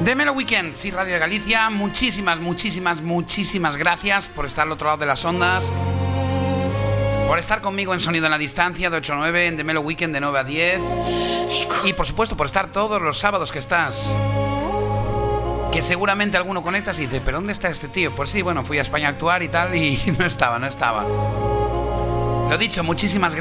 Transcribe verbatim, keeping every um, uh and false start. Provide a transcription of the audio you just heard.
The Melo Weekend, sí, Radio de Galicia. Muchísimas, muchísimas, muchísimas gracias por estar al otro lado de las ondas, por estar conmigo en Sonido en la Distancia de ocho a nueve, en The Melo Weekend de nueve a diez, y por supuesto por estar todos los sábados que estás, que seguramente alguno conectas y dice, ¿pero dónde está este tío? Pues sí, bueno, fui a España a actuar y tal, y no estaba, no estaba. Lo dicho, muchísimas gracias.